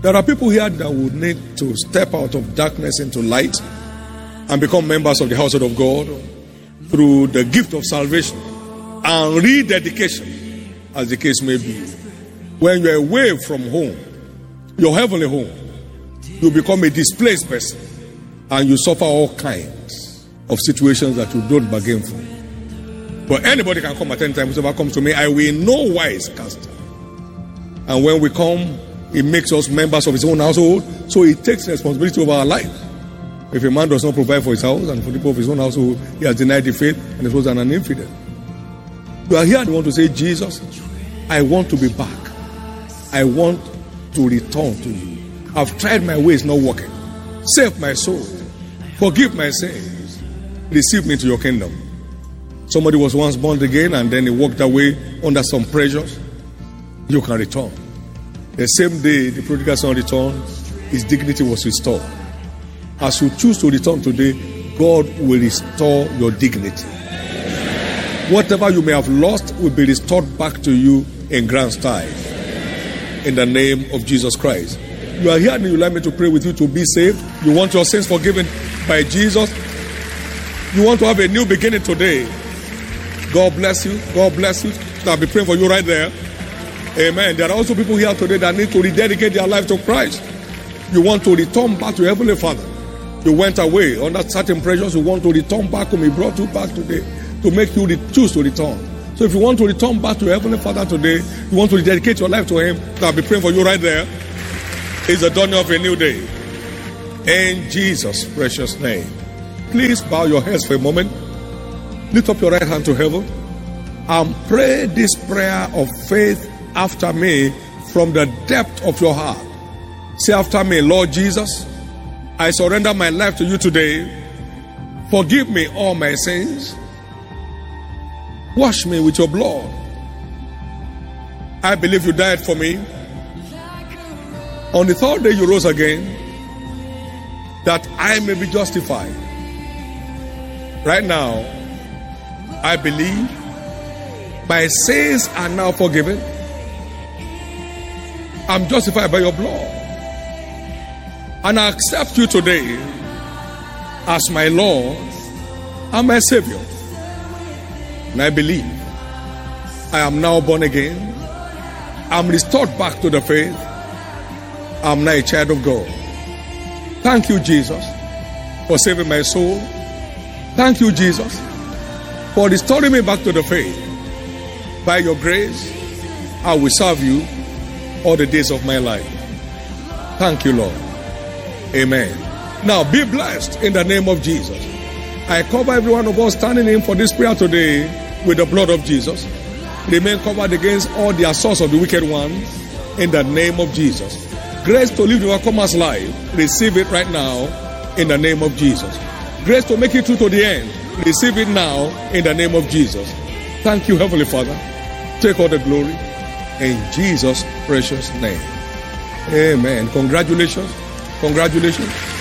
There are people here that would need to step out of darkness into light and become members of the household of God through the gift of salvation and rededication, as the case may be. When you're away from home, your heavenly home, you become a displaced person and you suffer all kinds of situations that you don't bargain for. But anybody can come at any time. Whoever comes to me, I will no wise cast out. And when we come, it makes us members of his own household, so he takes responsibility over our life. If a man does not provide for his house and for the people of his own household, he has denied the faith and is an infidel. You are here and you want to say, Jesus, I want to be back. I want to return to you. I've tried my ways not working. Save my soul. Forgive my sins. Receive me to your kingdom. Somebody was once born again and then he walked away under some pressures. You can return. The same day the prodigal son returned, his dignity was restored. As you choose to return today, God will restore your dignity. Whatever you may have lost will be restored back to you in grand style. In the name of Jesus Christ. You are here and you like me to pray with you to be saved. You want your sins forgiven by Jesus. You want to have a new beginning today. God bless you. God bless you. I'll be praying for you right there. Amen. There are also people here today that need to rededicate their life to Christ. You want to return back to Heavenly Father. You went away under certain pressures. You want to return back home. He brought you back today to make you choose to return. So if you want to return back to Heavenly Father today, you want to rededicate your life to Him, I'll be praying for you right there. It's the dawning of a new day. In Jesus' precious name. Please bow your heads for a moment. Lift up your right hand to heaven and pray this prayer of faith after me from the depth of your heart. Say after me, Lord Jesus, I surrender my life to you today. Forgive me all my sins. Wash me with your blood. I believe you died for me. On the third day you rose again, that I may be justified. Right now, I believe my sins are now forgiven. I'm justified by your blood. And I accept you today as my Lord and my Savior. And I believe I am now born again. I'm restored back to the faith. I'm now a child of God. Thank you, Jesus, for saving my soul. Thank you, Jesus, for restoring me back to the faith. By your grace, I will serve you all the days of my life. Thank you, Lord. Amen. Now be blessed in the name of Jesus. I cover every one of us standing in for this prayer today with the blood of Jesus. Remain covered against all the assaults of the wicked one in the name of Jesus. Grace to live the overcomer's life, receive it right now in the name of Jesus. Grace to make it through to the end, receive it now in the name of Jesus. Thank you, Heavenly Father. Take all the glory in Jesus' precious name. Amen. Congratulations. Congratulations.